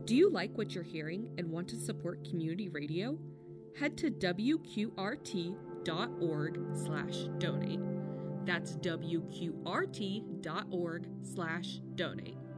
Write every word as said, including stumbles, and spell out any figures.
Do you like what you're hearing and want to support community radio? Head to W Q R T dot org slash donate. That's W Q R T dot org slash donate.